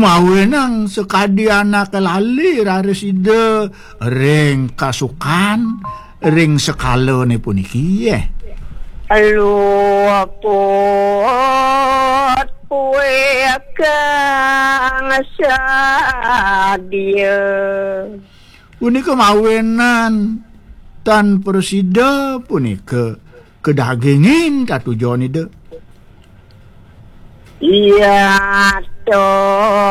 mawenang sekadi anak kelali raresida ring kasukan ring sekala ni puniki Alu apot kue kang sadia punika mawenan tan persida punika kedagingin katujon ide iya to